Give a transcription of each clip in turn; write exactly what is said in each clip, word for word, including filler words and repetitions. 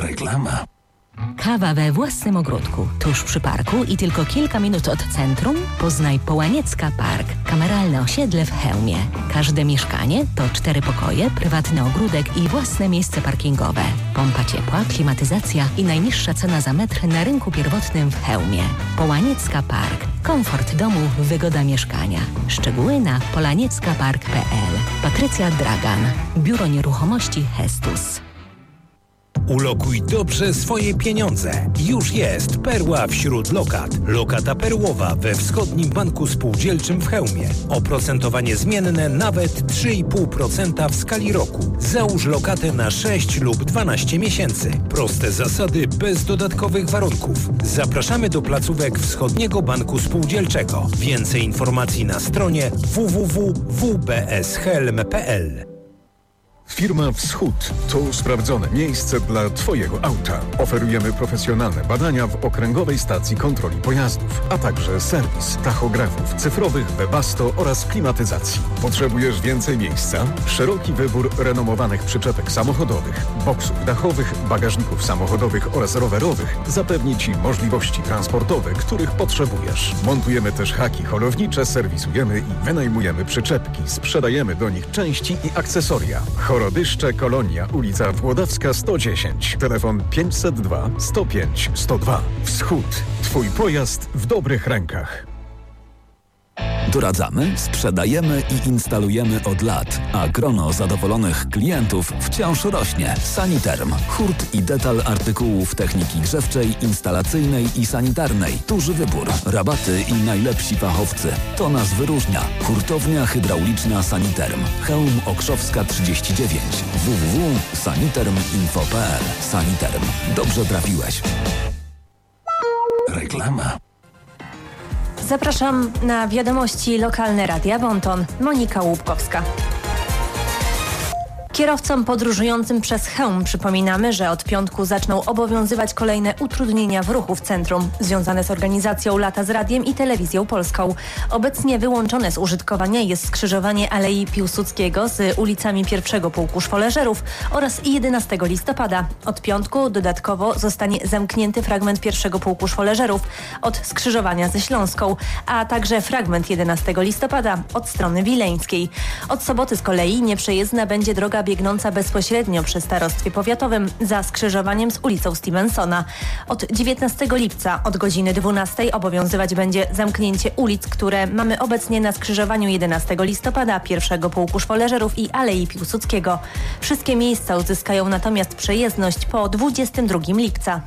Reklama. Kawa we własnym ogródku, tuż przy parku i tylko kilka minut od centrum? Poznaj Połaniecka Park, kameralne osiedle w Chełmie. Każde mieszkanie to cztery pokoje, prywatny ogródek i własne miejsce parkingowe. Pompa ciepła, klimatyzacja i najniższa cena za metr na rynku pierwotnym w Chełmie. Połaniecka Park. Komfort domu, wygoda mieszkania. Szczegóły na polaniecka park kropka p l. Patrycja Dragan, Biuro Nieruchomości Hestus. Ulokuj dobrze swoje pieniądze. Już jest perła wśród lokat. Lokata perłowa we Wschodnim Banku Spółdzielczym w Chełmie. Oprocentowanie zmienne nawet trzy i pół procent w skali roku. Załóż lokatę na sześć lub dwanaście miesięcy. Proste zasady bez dodatkowych warunków. Zapraszamy do placówek Wschodniego Banku Spółdzielczego. Więcej informacji na stronie w w w kropka w b s helm kropka p l. Firma Wschód to sprawdzone miejsce dla Twojego auta. Oferujemy profesjonalne badania w Okręgowej Stacji Kontroli Pojazdów, a także serwis tachografów cyfrowych, Webasto oraz klimatyzacji. Potrzebujesz więcej miejsca? Szeroki wybór renomowanych przyczepek samochodowych, boksów dachowych, bagażników samochodowych oraz rowerowych zapewni Ci możliwości transportowe, których potrzebujesz. Montujemy też haki holownicze, serwisujemy i wynajmujemy przyczepki, sprzedajemy do nich części i akcesoria. Horodyszcze, Kolonia, ulica Włodawska sto dziesięć. Telefon pięćset dwa sto pięć sto dwa. Wschód. Twój pojazd w dobrych rękach. Doradzamy, sprzedajemy i instalujemy od lat, a grono zadowolonych klientów wciąż rośnie. Saniterm. Hurt i detal artykułów techniki grzewczej, instalacyjnej i sanitarnej. Duży wybór, rabaty i najlepsi fachowcy. To nas wyróżnia. Hurtownia hydrauliczna Saniterm. Chełm Okrzowska trzydzieści dziewięć. w w w kropka saniterm info kropka p l. Saniterm. Dobrze trafiłeś. Reklama. Zapraszam na wiadomości lokalne Radia Bonton. Monika Łupkowska. Kierowcom podróżującym przez Chełm przypominamy, że od piątku zaczną obowiązywać kolejne utrudnienia w ruchu w centrum, związane z organizacją Lata z Radiem i Telewizją Polską. Obecnie wyłączone z użytkowania jest skrzyżowanie Alei Piłsudskiego z ulicami pierwszego Pułku Szwoleżerów oraz jedenastego listopada. Od piątku dodatkowo zostanie zamknięty fragment pierwszego Pułku Szwoleżerów od skrzyżowania ze Śląską, a także fragment jedenastego listopada od strony wileńskiej. Od soboty z kolei nieprzejezdna będzie droga biegnąca bezpośrednio przy starostwie powiatowym za skrzyżowaniem z ulicą Stevensona. Od dziewiętnastego lipca od godziny dwunastej obowiązywać będzie zamknięcie ulic, które mamy obecnie na skrzyżowaniu jedenastego listopada, pierwszego Pułku Szwoleżerów i Alei Piłsudskiego. Wszystkie miejsca uzyskają natomiast przejezdność po dwudziestego drugiego lipca.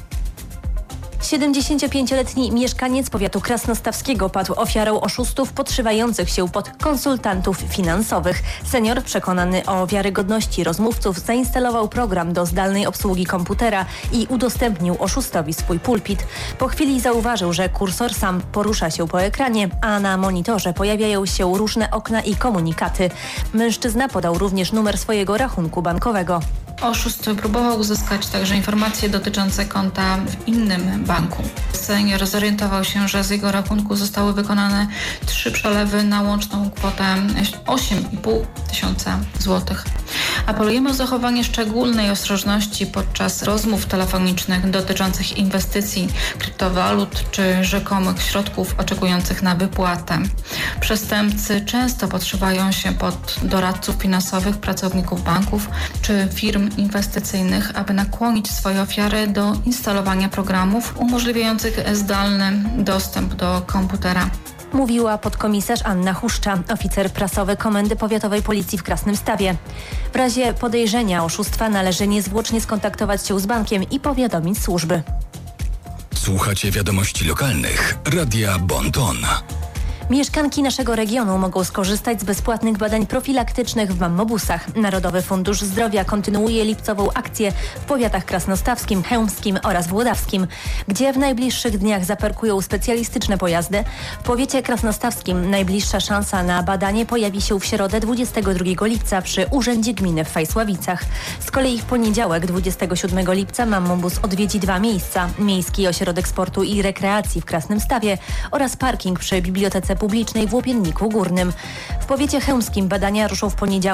siedemdziesięciopięcioletni mieszkaniec powiatu krasnostawskiego padł ofiarą oszustów podszywających się pod konsultantów finansowych. Senior, przekonany o wiarygodności rozmówców, zainstalował program do zdalnej obsługi komputera i udostępnił oszustowi swój pulpit. Po chwili zauważył, że kursor sam porusza się po ekranie, a na monitorze pojawiają się różne okna i komunikaty. Mężczyzna podał również numer swojego rachunku bankowego. Oszust próbował uzyskać także informacje dotyczące konta w innym banku. Senior zorientował się, że z jego rachunku zostały wykonane trzy przelewy na łączną kwotę osiem i pół tysiąca złotych. Apelujemy o zachowanie szczególnej ostrożności podczas rozmów telefonicznych dotyczących inwestycji, kryptowalut czy rzekomych środków oczekujących na wypłatę. Przestępcy często podszywają się pod doradców finansowych, pracowników banków czy firm inwestycyjnych, aby nakłonić swoje ofiary do instalowania programów umożliwiających zdalny dostęp do komputera. Mówiła podkomisarz Anna Huszcza, oficer prasowy Komendy Powiatowej Policji w Krasnymstawie. W razie podejrzenia oszustwa należy niezwłocznie skontaktować się z bankiem i powiadomić służby. Słuchacie wiadomości lokalnych Radia Bonton. Mieszkanki naszego regionu mogą skorzystać z bezpłatnych badań profilaktycznych w mammobusach. Narodowy Fundusz Zdrowia kontynuuje lipcową akcję w powiatach krasnostawskim, chełmskim oraz włodawskim, gdzie w najbliższych dniach zaparkują specjalistyczne pojazdy. W powiecie krasnostawskim najbliższa szansa na badanie pojawi się w środę dwudziestego drugiego lipca przy Urzędzie Gminy w Fajsławicach. Z kolei w poniedziałek dwudziestego siódmego lipca mammobus odwiedzi dwa miejsca: Miejski Ośrodek Sportu i Rekreacji w Krasnymstawie oraz parking przy Bibliotece Publicznej w Łopienniku Górnym. W powiecie chełmskim badania ruszą w poniedziałek